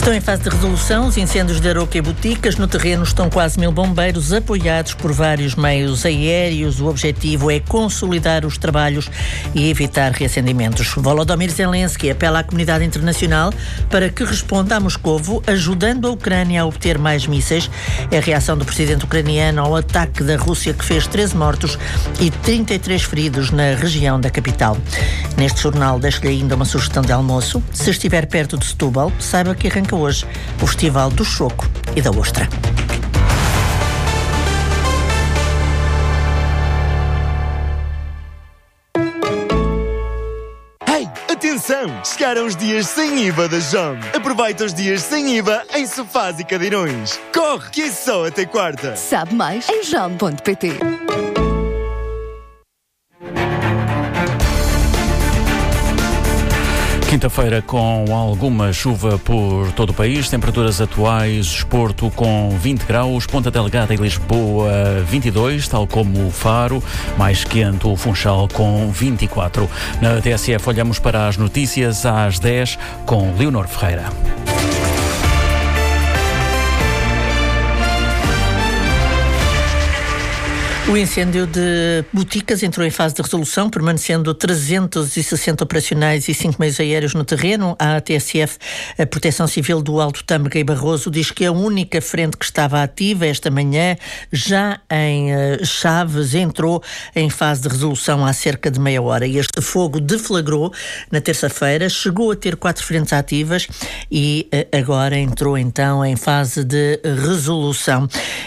Estão em fase de resolução os incêndios de Aroca e Boticas. No terreno estão quase 1000 bombeiros apoiados por vários meios aéreos. O objetivo é consolidar os trabalhos e evitar reacendimentos. Volodymyr Zelensky apela à comunidade internacional para que responda a Moscovo, ajudando a Ucrânia a obter mais mísseis. É a reação do presidente ucraniano ao ataque da Rússia que fez 13 mortos e 33 feridos na região da capital. Neste jornal deixo-lhe ainda uma sugestão de almoço. Se estiver perto de Setúbal, saiba que arranca hoje o Festival do Choco e da Ostra. Atenção! Chegaram os dias sem IVA da JOM. Aproveita os dias sem IVA em sofás e cadeirões. Corre, que é só até quarta. Sabe mais em jom.pt. Quinta-feira com alguma chuva por todo o país, temperaturas atuais, Porto com 20 graus, Ponta Delgada e Lisboa 22, tal como o Faro, mais quente o Funchal com 24. Na TSF olhamos para as notícias às 10 com Leonor Ferreira. O incêndio de Boticas entrou em fase de resolução, permanecendo 360 operacionais e 5 meios aéreos no terreno. A TSF, a Proteção Civil do Alto Tâmega e Barroso, diz que a única frente que estava ativa esta manhã, já em Chaves, entrou em fase de resolução há cerca de meia hora. E este fogo deflagrou na terça-feira, chegou a ter 4 frentes ativas e agora entrou então em fase de resolução.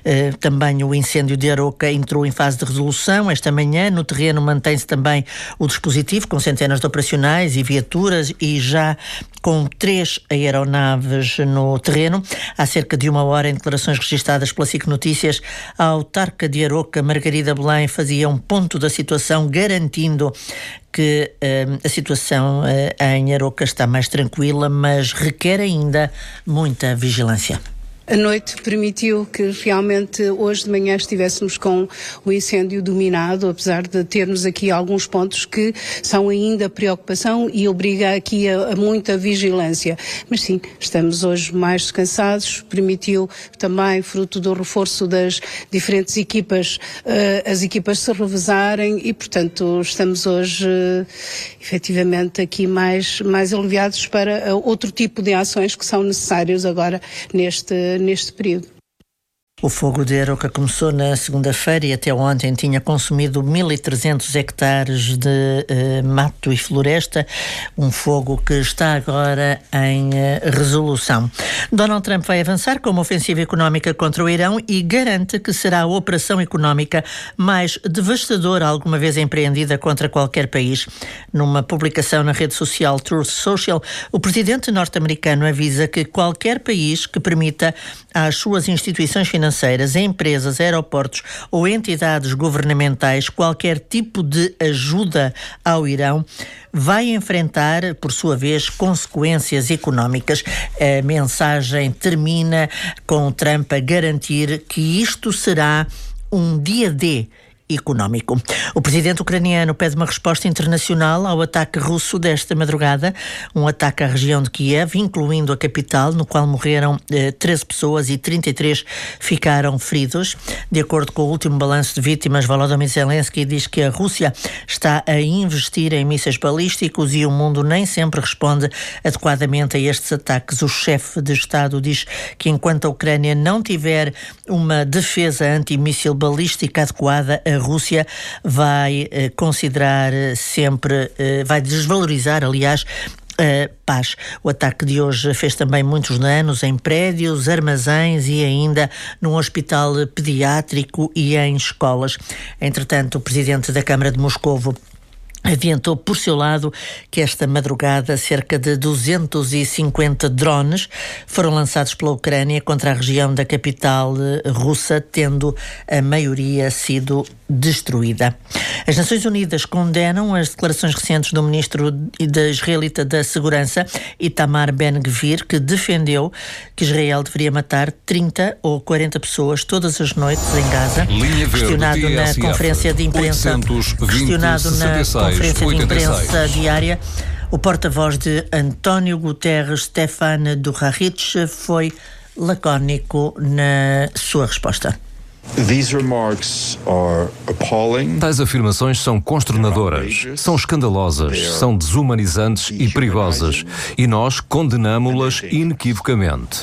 Também o incêndio de Aroca entrou em fase de resolução esta manhã. No terreno mantém-se também o dispositivo com centenas de operacionais e viaturas e já com 3 aeronaves no terreno. Há cerca de uma hora, em declarações registadas pela SIC Notícias, a autarca de Aroca, Margarida Belém, fazia um ponto da situação, garantindo que a situação em Aroca está mais tranquila, mas requer ainda muita vigilância. A noite permitiu que realmente hoje de manhã estivéssemos com o incêndio dominado, apesar de termos aqui alguns pontos que são ainda preocupação e obriga aqui a muita vigilância. Mas sim, estamos hoje mais descansados, permitiu também, fruto do reforço das diferentes equipas, as equipas se revezarem e, portanto, estamos hoje efetivamente aqui mais aliviados para outro tipo de ações que são necessárias agora neste período. O fogo de Aroca começou na segunda-feira e até ontem tinha consumido 1.300 hectares de mato e floresta, um fogo que está agora em resolução. Donald Trump vai avançar com uma ofensiva económica contra o Irão e garante que será a operação económica mais devastadora alguma vez empreendida contra qualquer país. Numa publicação na rede social Truth Social, o presidente norte-americano avisa que qualquer país que permita às suas instituições financeiras, empresas, aeroportos ou entidades governamentais qualquer tipo de ajuda ao Irão vai enfrentar, por sua vez, consequências económicas. A mensagem termina com Trump a garantir que isto será um dia D económico. O presidente ucraniano pede uma resposta internacional ao ataque russo desta madrugada, um ataque à região de Kiev, incluindo a capital, no qual morreram 13 pessoas e 33 ficaram feridos. De acordo com o último balanço de vítimas, Volodymyr Zelensky diz que a Rússia está a investir em mísseis balísticos e o mundo nem sempre responde adequadamente a estes ataques. O chefe de Estado diz que enquanto a Ucrânia não tiver uma defesa antimíssil balística adequada, a Rússia vai considerar sempre, vai desvalorizar, aliás, a paz. O ataque de hoje fez também muitos danos em prédios, armazéns e ainda num hospital pediátrico e em escolas. Entretanto, o presidente da Câmara de Moscovo adiantou por seu lado que esta madrugada cerca de 250 drones foram lançados pela Ucrânia contra a região da capital russa, tendo a maioria sido destruída. As Nações Unidas condenam as declarações recentes do ministro israelita da Segurança, Itamar Ben-Gvir, que defendeu que Israel deveria matar 30 ou 40 pessoas todas as noites em Gaza. Questionado na conferência de imprensa diária, O porta-voz de António Guterres, Stefan Dujarric, foi lacónico na sua resposta. Tais afirmações são consternadoras, são escandalosas, são desumanizantes e perigosas, e nós condenamo-las inequivocamente.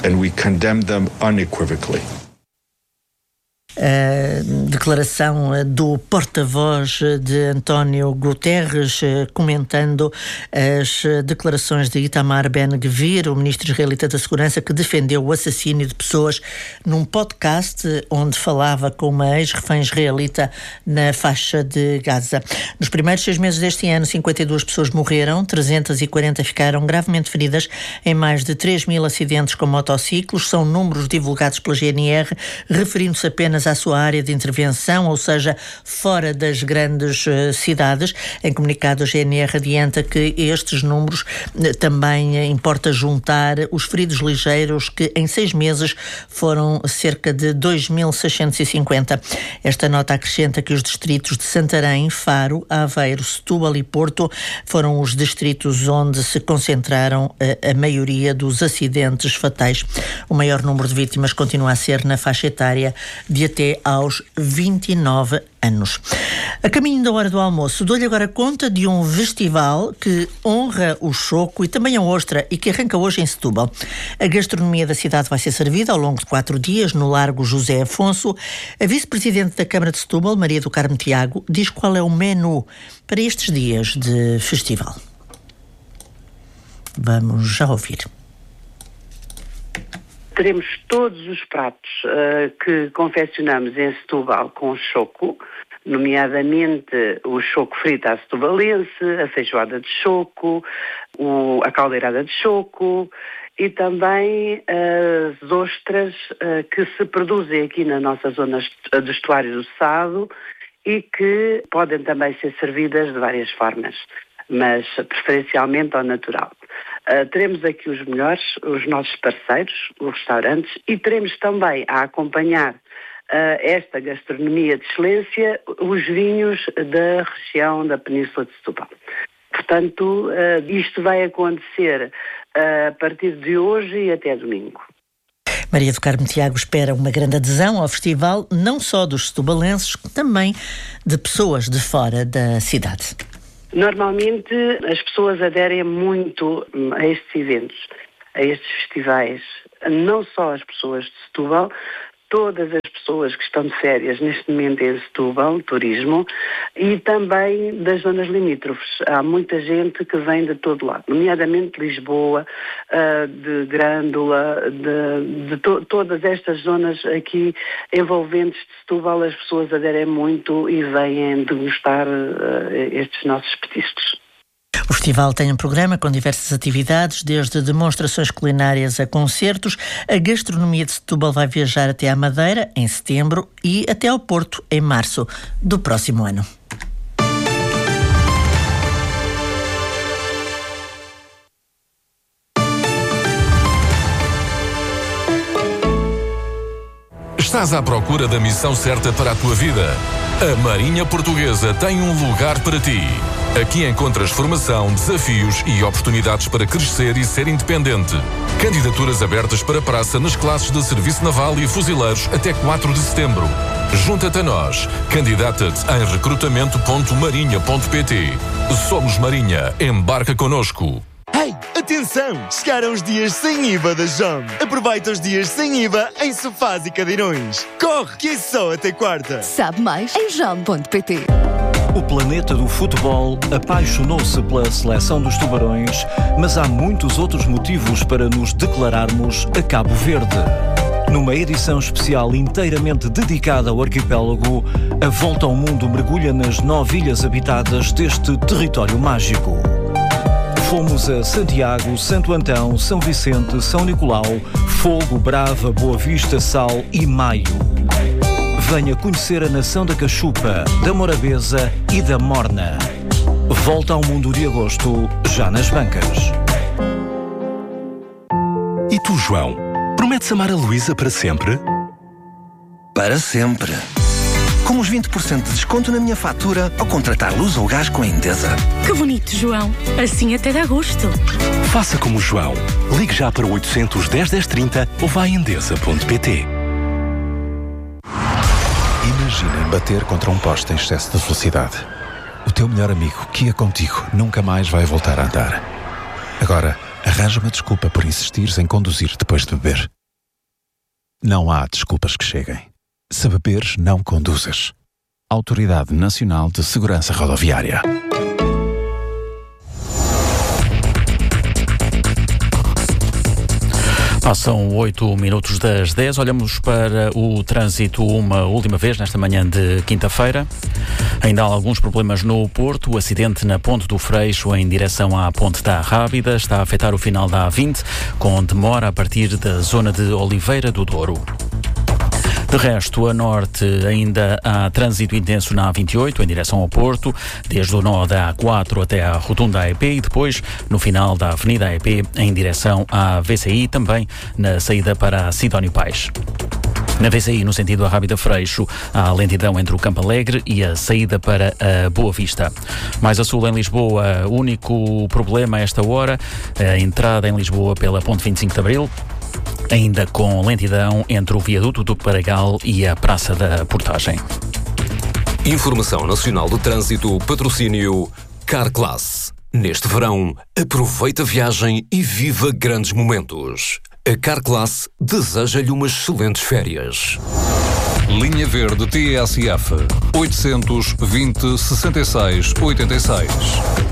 A declaração do porta-voz de António Guterres, comentando as declarações de Itamar Ben-Gvir, o ministro israelita da Segurança, que defendeu o assassínio de pessoas num podcast onde falava com uma ex-refém israelita na faixa de Gaza. Nos primeiros 6 meses deste ano, 52 pessoas morreram, 340 ficaram gravemente feridas em mais de 3.000 acidentes com motociclos. São números divulgados pela GNR, referindo-se apenas à sua área de intervenção, ou seja, fora das grandes cidades. Em comunicado, a GNR adianta que estes números também importa juntar os feridos ligeiros, que em 6 meses foram cerca de 2.650. Esta nota acrescenta que os distritos de Santarém, Faro, Aveiro, Setúbal e Porto foram os distritos onde se concentraram a maioria dos acidentes fatais. O maior número de vítimas continua a ser na faixa etária de até aos 29 anos. A caminho da hora do almoço, dou-lhe agora conta de um festival que honra o choco e também a ostra e que arranca hoje em Setúbal. A gastronomia da cidade vai ser servida ao longo de 4 dias no Largo José Afonso. A vice-presidente da Câmara de Setúbal, Maria do Carmo Tiago, diz qual é o menu para estes dias de festival. Vamos já ouvir. Teremos todos os pratos que confeccionamos em Setúbal com choco, nomeadamente o choco frito à setubalense, a feijoada de choco, a caldeirada de choco e também as ostras que se produzem aqui na nossa zona do estuário do Sado e que podem também ser servidas de várias formas, mas preferencialmente ao natural. Teremos aqui os melhores, os nossos parceiros, os restaurantes, e teremos também a acompanhar esta gastronomia de excelência, os vinhos da região da Península de Setúbal. Portanto, isto vai acontecer a partir de hoje e até domingo. Maria do Carmo Tiago espera uma grande adesão ao festival, não só dos setubalenses, também de pessoas de fora da cidade. Normalmente as pessoas aderem muito a estes eventos, a estes festivais. Não só as pessoas de Setúbal, todas as pessoas que estão de férias neste momento em Setúbal, turismo, e também das zonas limítrofes. Há muita gente que vem de todo lado, nomeadamente de Lisboa, de Grândola, de todas estas zonas aqui envolventes de Setúbal. As pessoas aderem muito e vêm degustar estes nossos petiscos. O festival tem um programa com diversas atividades, desde demonstrações culinárias a concertos. A gastronomia de Setúbal vai viajar até à Madeira, em setembro, e até ao Porto, em março do próximo ano. Estás à procura da missão certa para a tua vida? A Marinha Portuguesa tem um lugar para ti. Aqui encontras formação, desafios e oportunidades para crescer e ser independente. Candidaturas abertas para praça nas classes de Serviço Naval e Fuzileiros até 4 de setembro. Junta-te a nós. Candidata-te em recrutamento.marinha.pt. Somos Marinha. Embarca connosco. Hey, atenção! Chegaram os dias sem IVA da JOM. Aproveita os dias sem IVA em sofás e cadeirões. Corre, que é só até quarta. Sabe mais em jam.pt. O planeta do futebol apaixonou-se pela seleção dos Tubarões, mas há muitos outros motivos para nos declararmos a Cabo Verde. Numa edição especial inteiramente dedicada ao arquipélago, a Volta ao Mundo mergulha nas 9 ilhas habitadas deste território mágico. Fomos a Santiago, Santo Antão, São Vicente, São Nicolau, Fogo, Brava, Boa Vista, Sal e Maio. Venha conhecer a nação da Cachupa, da Morabeza e da Morna. Volta ao Mundo de agosto, já nas bancas. E tu, João, prometes amar a Luísa para sempre? Para sempre. Como os 20% de desconto na minha fatura ao contratar luz ou gás com a Endesa. Que bonito, João. Assim até dá gosto. Faça como o João. Ligue já para o 800 10 10 30 ou vá a endesa.pt. Imaginem bater contra um poste em excesso de velocidade. O teu melhor amigo, que ia contigo, nunca mais vai voltar a andar. Agora, arranja uma desculpa por insistires em conduzir depois de beber. Não há desculpas que cheguem. Se beberes, não conduzas. Autoridade Nacional de Segurança Rodoviária. Passam 8 minutos das 10. Olhamos para o trânsito uma última vez nesta manhã de quinta-feira. Ainda há alguns problemas no Porto. O acidente na Ponte do Freixo em direção à Ponte da Rábida está a afetar o final da A20, com demora a partir da zona de Oliveira do Douro. De resto, a norte ainda há trânsito intenso na A28 em direção ao Porto, desde o nó da A4 até a rotunda AEP e depois no final da Avenida AEP em direção à VCI, também na saída para Sidónio Pais. Na VCI, no sentido da Rábida Freixo, há lentidão entre o Campo Alegre e a saída para a Boa Vista. Mais a sul, em Lisboa, o único problema a esta hora, a entrada em Lisboa pela Ponte 25 de Abril, ainda com lentidão entre o viaduto do Paragal e a Praça da Portagem. Informação Nacional do Trânsito, patrocínio Carclass. Neste verão, aproveita a viagem e viva grandes momentos. A Carclass deseja-lhe umas excelentes férias. Linha Verde TSF 820 66 86.